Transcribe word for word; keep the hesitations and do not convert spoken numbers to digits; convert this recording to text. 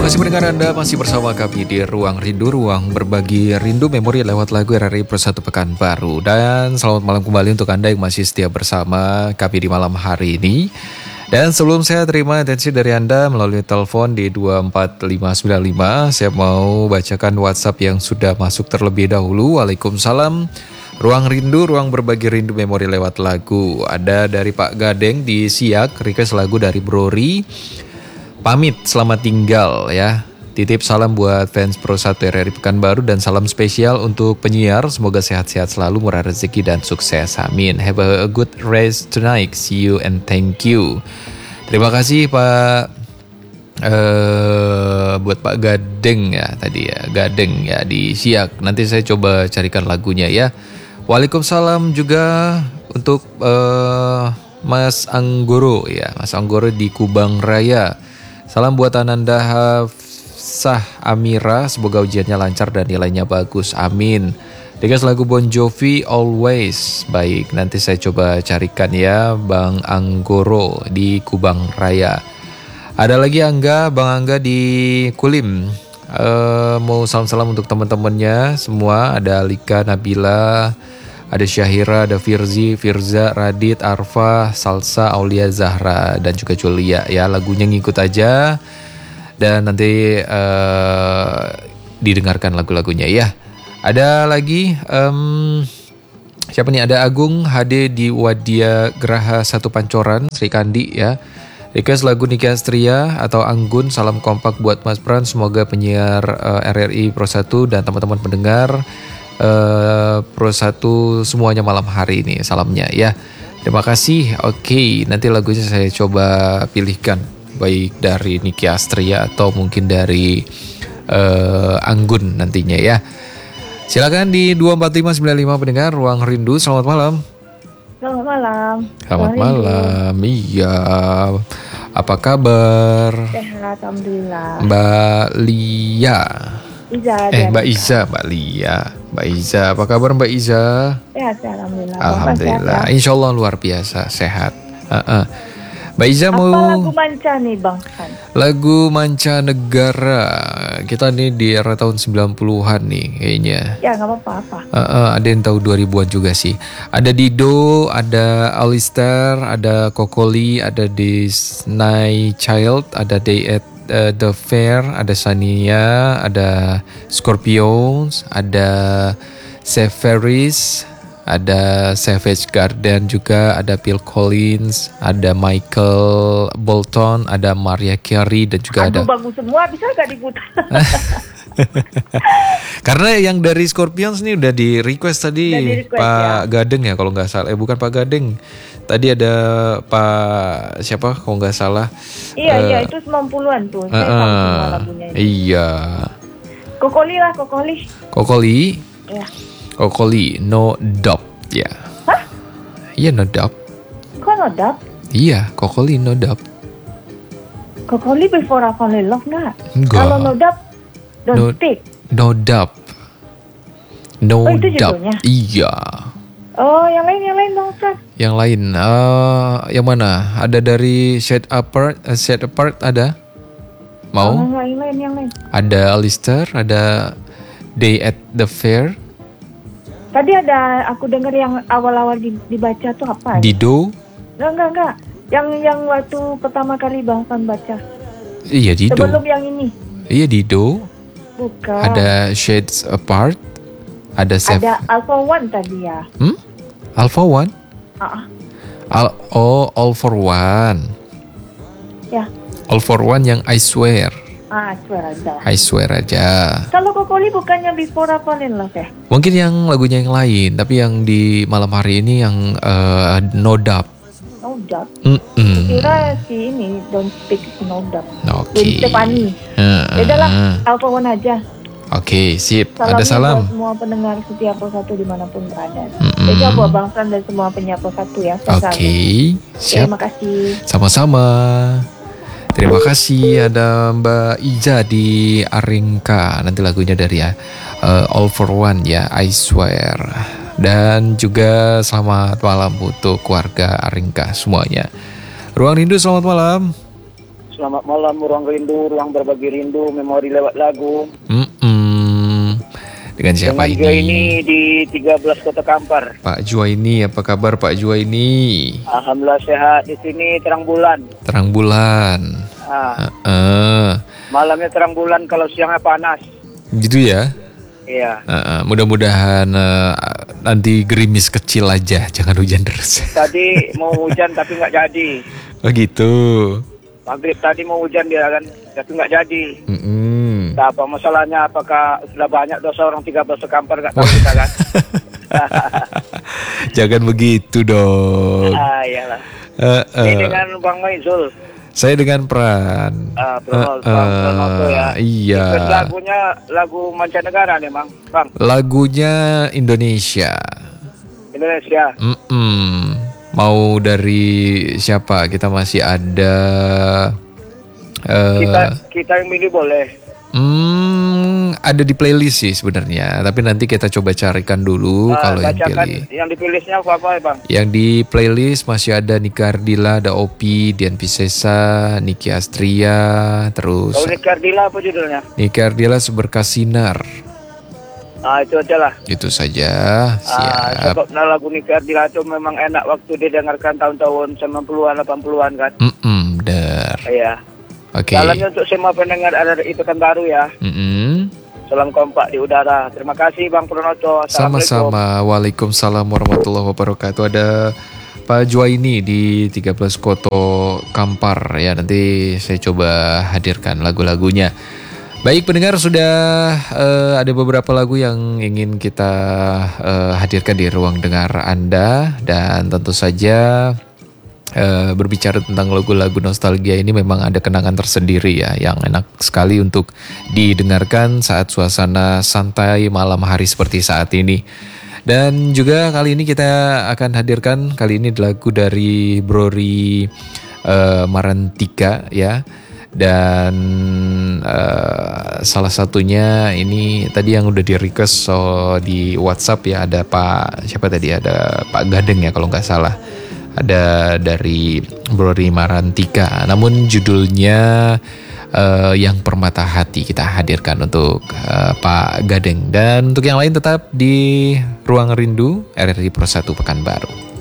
Terima kasih pendengar Anda masih bersama kami di Ruang Rindu, ruang berbagi rindu memori lewat lagu R R I Pro satu Pekanbaru. Dan selamat malam kembali untuk Anda yang masih setia bersama kami di malam hari ini. Dan sebelum saya terima atensi dari Anda melalui telepon di dua empat lima sembilan lima, saya mau bacakan WhatsApp yang sudah masuk terlebih dahulu. Waalaikumsalam. Ruang Rindu, ruang berbagi rindu memori lewat lagu. Ada dari Pak Gadeng di Siak, request lagu dari Brori. Pamit, selamat tinggal ya. Titip salam buat fans Pro satu R R I Pekanbaru dan salam spesial untuk penyiar. Semoga sehat-sehat selalu, murah rezeki dan sukses. Amin. Have a good rest tonight. See you and thank you. Terima kasih Pak uh, buat Pak Gadeng ya tadi ya. Gadeng ya di Siak. Nanti saya coba carikan lagunya ya. Waalaikumsalam juga untuk uh, Mas Anggoro ya. Mas Anggoro di Kubang Raya. Salam buat Ananda Hafsah Amira, semoga ujiannya lancar dan nilainya bagus, amin. Dikasih lagu Bon Jovi Always. Baik, nanti saya coba carikan ya Bang Anggoro di Kubang Raya. Ada lagi Angga, Bang Angga di Kulim. uh, Mau salam-salam untuk teman-temannya semua. Ada Alika, Nabila, ada Syahira, ada Firzi, Firza, Radit, Arfa, Salsa, Aulia, Zahra, dan juga Julia ya. Lagunya ngikut aja dan nanti uh, didengarkan lagu-lagunya ya. Ada lagi um, siapa nih? Ada Agung H D di Wadia Geraha satu Pancoran, Sri Kandi ya. Request lagu Niki Astria atau Anggun. Salam kompak buat Mas Pran. Semoga penyiar uh, R R I Pro satu dan teman-teman pendengar Uh, Pro satu semuanya malam hari ini salamnya ya. Terima kasih. Oke, okay, nanti lagunya saya coba pilihkan baik dari Niki Astria atau mungkin dari uh, Anggun nantinya ya. Silakan di dua empat lima sembilan lima pendengar Ruang Rindu. Selamat malam. Selamat malam. Selamat malam. Iya. Apa kabar? Sehat, alhamdulillah. Mbak Lia. Iza, eh Mbak Iza, Mbak Lia, Mbak Iza, apa kabar Mbak Iza? Sehat, alhamdulillah. Alhamdulillah, sehat, ya? Insya Allah luar biasa sehat. Uh-uh. Mbak Iza apa mau lagu manca nih Bang San? Lagu mancanegara. Kita nih di era tahun sembilan puluhan nih kayaknya. Ya nggak apa-apa. Uh-uh, ada yang tahu dua ribuan juga sih. Ada Dido, ada Alistair, ada Kokoli, ada Disney Child, ada Day at Uh, The Fair, ada Sania, ada Scorpions, ada Severis, ada Savage Garden juga, ada Phil Collins, ada Michael Bolton, ada Mariah Carey dan juga Aduh, ada. Bagus semua, bisa gak diputar? Karena yang dari Scorpions nih udah di request tadi di request, Pak ya? Gadeng ya kalau nggak salah. Eh bukan Pak Gadeng. Tadi ada Pak siapa kalau nggak salah. Iya uh, iya itu sembilan puluhan tuh. Uh, uh, lagunya iya. Kokoli lah Kokoli. Kokoli. Iya. Kokoli no doubt ya. Hah? Iya no doubt. Kok no doubt? Iya Kokoli no doubt. Kokoli Before I Fall in Love nggak? Enggak. Kalau no doubt Don't no, Speak. No doubt. No oh, itu doubt. Judulnya? Iya. Oh, yang lain yang lain Bang San. Yang lain, uh, yang mana? Ada dari Set Apart, uh, Set Apart ada? Mau? Oh, yang lain, yang lain. Ada Alistair, ada Day at the Fair. Tadi ada aku dengar yang awal-awal dibaca tuh apa? Dido? Enggak, enggak, enggak. Yang yang waktu pertama kali Bang San baca. Iya Dido. Sebelum yang ini. Iya Dido. Bukan. Ada Shades Apart. Ada Sef- Ada Alpha One tadi ya. Hmm? Alpha One? Uh-uh. Al- oh, All for One. Ya. All for One yang I Swear. Ah, swear aja. I Swear aja. Kalau Kokoli bukannya Before I Fall in Love ya? Mungkin yang lagunya yang lain, tapi yang di malam hari ini yang uh, No Doubt. No Doubt. Mm-mm. Kira si ini Don't Speak No Doubt. Oke. Okay. Stefani. Uh, uh, Yaudahlah, Alpha One aja. Oke, okay, sip. Salam ada salam. Buat semua pendengar setia Pro satu dimanapun berada. Mm-mm. Jadi buat Bang San dan semua penyiar Pro satu ya. Oke, okay, siap. Terima kasih. Sama-sama. Terima kasih. Ada Mbak Iza di Aringka. Nanti lagunya dari ya uh, All for One ya, I Swear. Dan juga selamat malam untuk keluarga Aringka semuanya. Ruang Rindu, selamat malam. selamat malam, ruang rindu, ruang berbagi rindu, memori lewat lagu. Mm-mm. Dengan siapa Dengan ini? ini di tiga belas Kota Kampar. Pak Juwaini, apa kabar Pak Juwaini? Alhamdulillah sehat, di sini terang bulan. Terang bulan. Ah, Uh, malamnya terang bulan, kalau siangnya panas. gitu ya. Iya. Uh, mudah-mudahan uh, nanti gerimis kecil aja, jangan hujan terus. Tadi mau hujan tapi nggak jadi. Oh gitu. Maghrib tadi mau hujan dia kan, tapi nggak jadi. Mm-mm. Nah, apa masalahnya? Apakah sudah banyak dosa orang tiga belas Kampar nggak tahu kita kan? Jangan begitu dong. Ah, iyalah. Uh, uh. Ini dengan Bang Maizul. Saya dengan Pran. Ah, Prono, Uh, Bang uh, Pronoto ya. Iya. Ikut lagunya lagu mancanegara nih, Bang. Bang, Lagunya Indonesia. Indonesia. Mm-mm. Mau dari siapa? Kita masih ada. Uh, Kita kita yang milih boleh. Hmm, ada di playlist sih sebenarnya. Tapi nanti kita coba carikan dulu Ah, kalau yang bacakan pilih. yang dipilihnya apa apa, Bang? Yang di playlist masih ada Nika Ardila, ada Opi, Dian Piscesa, Niki Astria, terus Kalau Nika Ardila apa judulnya? Nika Ardila Seberkas Sinar. Ah, itu aja lah. Itu saja. Ah, Siap. sebab nah, lagu Nika Ardila itu memang enak waktu didengarkan tahun-tahun sembilan puluhan, delapan puluhan kan. Mm-mm, bener. Iya. Oke. Salamnya untuk semua pendengar ada itu kan baru ya. Mm-mm. Salam kompak di udara. Terima kasih Bang Pronoto. Assalamualaikum. Sama-sama. Waalaikumsalam warahmatullahi wabarakatuh. Ada Pak Juwaini di tiga belas Koto Kampar ya. Nanti saya coba hadirkan lagu-lagunya. Baik pendengar, sudah uh, ada beberapa lagu yang ingin kita uh, hadirkan di ruang dengar Anda. Dan tentu saja uh, berbicara tentang lagu-lagu nostalgia ini memang ada kenangan tersendiri ya, yang enak sekali untuk didengarkan saat suasana santai malam hari seperti saat ini. Dan juga kali ini kita akan hadirkan kali ini lagu dari Brori uh, Marantika ya. Dan uh, salah satunya ini tadi yang udah di request so, di WhatsApp ya, ada Pak siapa tadi, ada Pak Gadeng ya kalau nggak salah, ada dari Brori Marantika. Namun judulnya uh, Yang Permata Hati kita hadirkan untuk uh, Pak Gadeng. Dan untuk yang lain tetap di Ruang Rindu R R I Pro satu Pekanbaru.